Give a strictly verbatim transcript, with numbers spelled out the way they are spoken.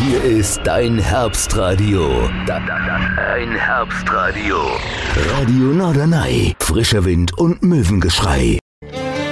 hier ist dein Herbstradio. Da, da, da, dein Herbstradio. Radio Norderney. Frischer Wind und Möwengeschrei.